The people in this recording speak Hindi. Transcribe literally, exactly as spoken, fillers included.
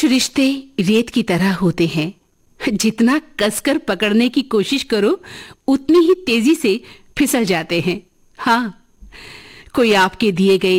कुछ रिश्ते रेत की तरह होते हैं, जितना कसकर पकड़ने की कोशिश करो उतनी ही तेजी से फिसल जाते हैं। हाँ, कोई आपके दिए गए